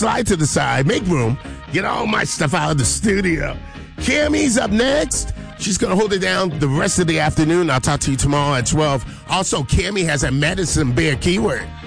slide to the side, make room, get all my stuff out of the studio. Cammie's up next. She's going to hold it down the rest of the afternoon. I'll talk to you tomorrow at 12. Also, Cammie has a medicine bear keyword.